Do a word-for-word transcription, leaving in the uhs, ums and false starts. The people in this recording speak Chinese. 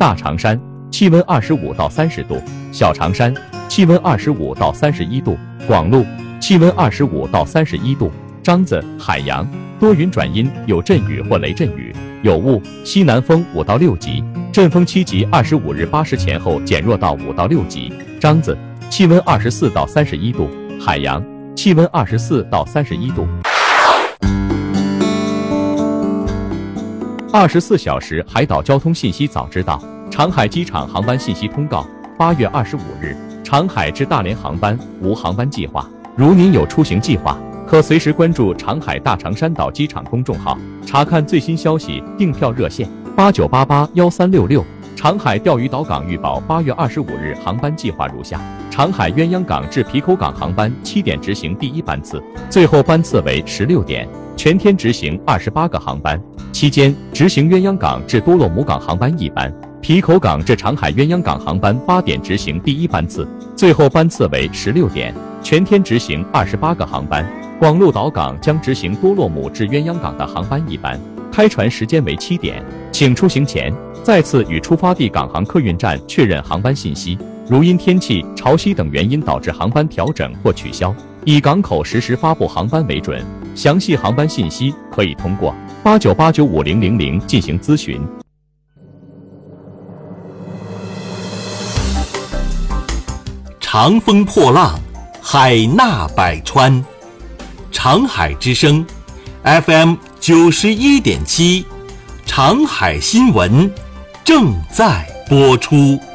大长山气温二十五到三十度，小长山气温二十五到三十一度，广路气温二十五到三十一度。张子海洋多云转阴，有阵雨或雷阵雨，有雾，西南风五到六级，阵风七级。二十五日八时前后减弱到五到六级。张子气温二十四到三十一度，海洋气温二十四到三十一度。二十四小时海岛交通信息早知道。长海机场航班信息通告：八月二十五日，长海至大连航班无航班计划。如您有出行计划，可随时关注长海大长山岛机场公众号，查看最新消息。订票热线：八九八八幺三六六。长海钓鱼岛港预报八月二十五日航班计划如下：长海鸳鸯港至皮口港航班七点执行第一班次，最后班次为十六点，全天执行二十八个航班，期间执行鸳鸯港至多洛姆港航班一班，皮口港至长海鸳鸯港航班八点执行第一班次，最后班次为十六点，全天执行二十八个航班。广鹿岛港将执行多洛姆至鸳鸯港的航班一班，开船时间为七点，请出行前再次与出发地港航客运站确认航班信息。如因天气、潮汐等原因导致航班调整或取消，以港口实时发布航班为准。详细航班信息可以通过八九八九五零零零进行咨询。 长风破浪，海纳百川。长海之声 F M 九十一点七，长海新闻正在播出。